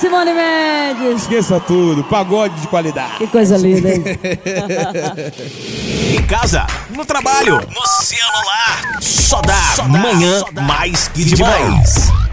Simone Mendes. Esqueça tudo, pagode de qualidade. Que coisa linda, hein? Em casa, no trabalho, no celular. Só dá Manhã Mais que Demais.